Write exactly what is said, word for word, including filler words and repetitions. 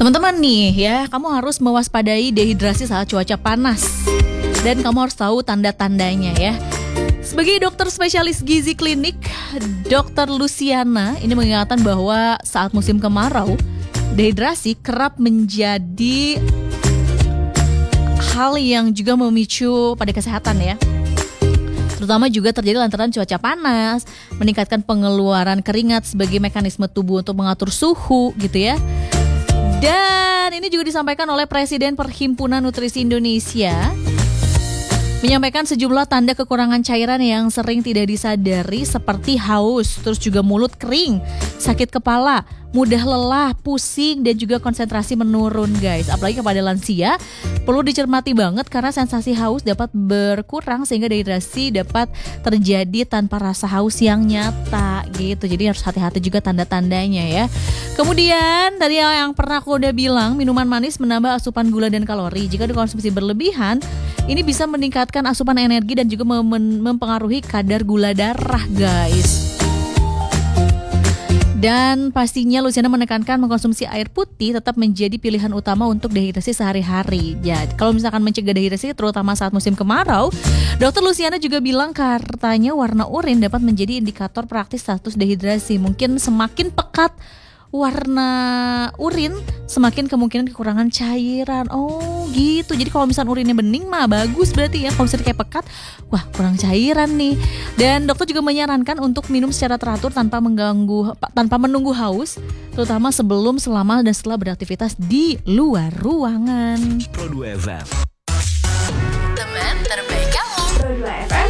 Teman-teman nih ya, kamu harus mewaspadai dehidrasi saat cuaca panas. Dan kamu harus tahu tanda-tandanya ya. Sebagai dokter spesialis gizi klinik, dokter Luciana ini mengingatkan bahwa saat musim kemarau, dehidrasi kerap menjadi hal yang juga memicu pada kesehatan ya. Terutama juga terjadi lantaran cuaca panas, meningkatkan pengeluaran keringat sebagai mekanisme tubuh untuk mengatur suhu gitu ya. Dan ini juga disampaikan oleh Presiden Perhimpunan Nutrisi Indonesia, menyampaikan sejumlah tanda kekurangan cairan yang sering tidak disadari seperti haus, terus juga mulut kering, sakit kepala, mudah lelah, pusing, dan juga konsentrasi menurun guys. Apalagi kepada lansia, perlu dicermati banget karena sensasi haus dapat berkurang sehingga dehidrasi dapat terjadi tanpa rasa haus yang nyata gitu. Jadi harus hati-hati juga tanda-tandanya ya. Kemudian tadi yang pernah aku udah bilang, minuman manis menambah asupan gula dan kalori. Jika dikonsumsi berlebihan, ini bisa meningkatkan asupan energi dan juga mem- mempengaruhi kadar gula darah guys. Dan pastinya Luciana menekankan mengkonsumsi air putih tetap menjadi pilihan utama untuk dehidrasi sehari-hari. Ya, kalau misalkan mencegah dehidrasi terutama saat musim kemarau, dokter Luciana juga bilang katanya warna urin dapat menjadi indikator praktis status dehidrasi. Mungkin semakin pekat warna urin, semakin kemungkinan kekurangan cairan. Oh gitu, jadi kalau misalnya urinnya bening mah bagus berarti ya. Kalau misalnya kayak pekat, wah kurang cairan nih. Dan dokter juga menyarankan untuk minum secara teratur tanpa mengganggu, tanpa menunggu haus, terutama sebelum, selama, dan setelah beraktivitas di luar ruangan. Pro dua F M